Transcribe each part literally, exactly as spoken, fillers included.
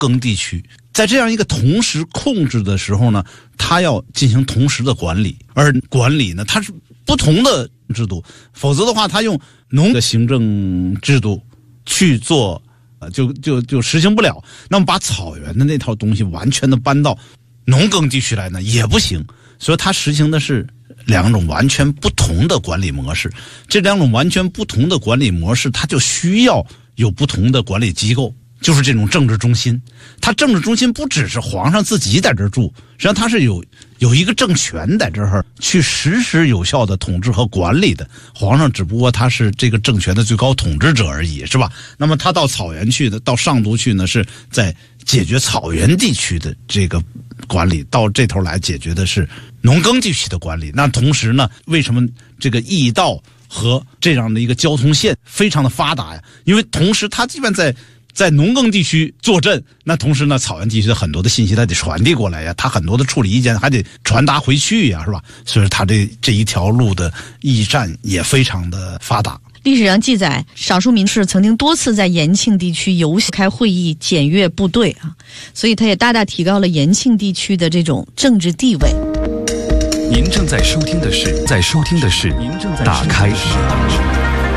耕地区。在这样一个同时控制的时候呢，他要进行同时的管理，而管理呢，它是不同的制度，否则的话，他用农的行政制度去做，呃，就就就实行不了。那么把草原的那套东西完全的搬到农耕地区来呢，也不行。所以他实行的是两种完全不同的管理模式。这两种完全不同的管理模式，它就需要有不同的管理机构。就是这种政治中心，它政治中心不只是皇上自己在这儿住，实际上它是有有一个政权在这儿去实施有效的统治和管理的。皇上只不过他是这个政权的最高统治者而已，是吧？那么他到草原去的，到上都去呢，是在解决草原地区的这个管理，到这头来解决的是农耕地区的管理。那同时呢，为什么这个驿道和这样的一个交通线非常的发达呀？因为同时它基本在在农耕地区坐镇，那同时呢，草原地区的很多的信息它得传递过来呀，它很多的处理意见还得传达回去呀，是吧？所以它这这一条路的驿站也非常的发达。 历史上记载，少数民族曾经多次在延庆地区游行、开会议、检阅部队啊，所以它也大大提高了延庆地区的这种政治地位。 您正在收听的是，在收听的是，您正在打开时代。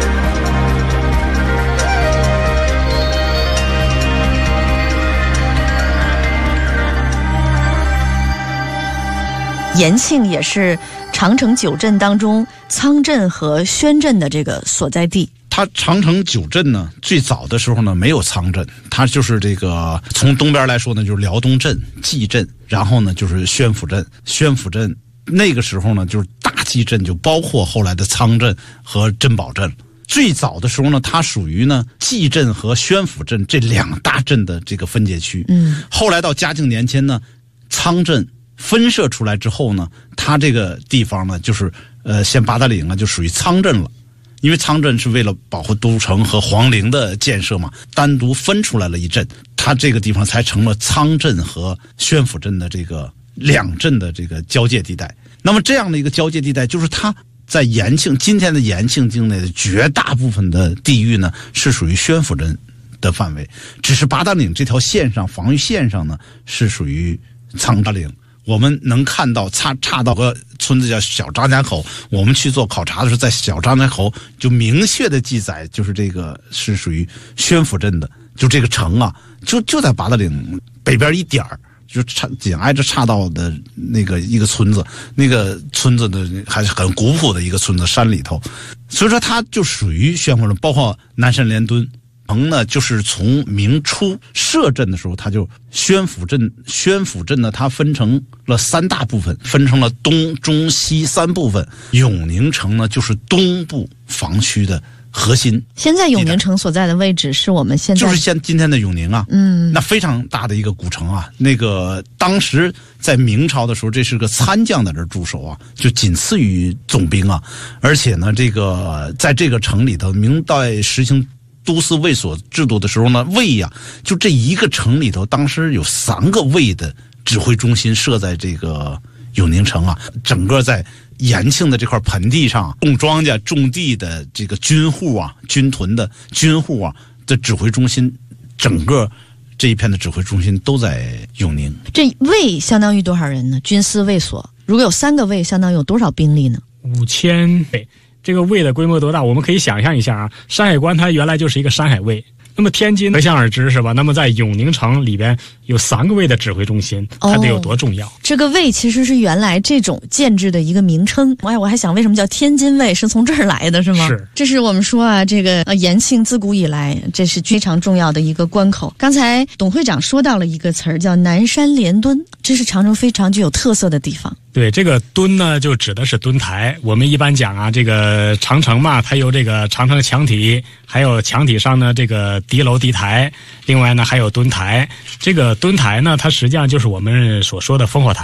延庆也是长城九镇当中仓镇和宣镇的这个所在地。 它长城九镇呢，最早的时候呢没有仓镇，它就是这个从东边来说呢，就是辽东镇、蓟镇，然后呢就是宣府镇。宣府镇那个时候呢，就是大蓟镇，就包括后来的仓镇和珍宝镇。最早的时候呢，它属于呢蓟镇和宣府镇这两大镇的这个分界区。嗯，后来到嘉靖年间呢，仓镇分设出来之后呢，它这个地方呢，就是呃，现八达岭啊，就属于仓镇了。因为仓镇是为了保护都城和皇陵的建设嘛，单独分出来了一镇，它这个地方才成了仓镇和宣府镇的这个两镇的这个交界地带。那么这样的一个交界地带，就是它在延庆今天的延庆境内的绝大部分的地域呢，是属于宣府镇的范围，只是八达岭这条线上防御线上呢，是属于仓达岭。我们能看到差差到个村子叫小张家口，我们去做考察的时候，在小张家口就明确的记载，就是这个是属于宣府镇的，就这个城啊，就就在八达岭北边一点儿，就差紧挨着岔道的那个一个村子，那个村子的还是很古朴的一个村子，山里头，所以说它就属于宣府镇，包括南山连墩。城呢，就是从明初设镇的时候，它就宣府镇。宣府镇呢，它分成了三大部分，分成了东、中、西三部分。永宁城呢，就是东部防区的核心。 现在永宁城所在的位置是我们现在就是现今天的永宁啊，嗯，那非常大的一个古城啊。那个当时在明朝的时候，这是个参将在这驻守啊，就仅次于总兵啊。而且呢，这个在这个城里头，明代实行都司卫所制度的时候呢，卫呀、啊，就这一个城里头，当时有三个卫的指挥中心设在这个永宁城啊。整个在延庆的这块盆地上，种庄稼、种地的这个军户啊、军屯的军户啊的指挥中心，整个这一片的指挥中心都在永宁。 这卫相当于多少人呢？军司卫所如果有三个卫，相当于有多少兵力呢？ 五千卫。这个卫的规模多大？我们可以想象一下啊，山海关它原来就是一个山海卫，那么天津可想而知是吧？那么在永宁城里边有三个卫的指挥中心，它得有多重要？哦、 这个卫其实是原来这种建制的一个名称。哎，我还想为什么叫天津卫，是从这儿来的是吗？ 是。 这是我们说啊，这个呃延庆自古以来这是非常重要的一个关口。刚才董会长说到了一个词儿叫南山连墩，这是长城非常具有特色的地方。 对，这个墩呢，就指的是墩台。我们一般讲啊，这个长城嘛，它有这个长城墙体，还有墙体上呢这个敌楼敌台，另外呢还有墩台。这个墩台呢，它实际上就是我们所说的烽火台。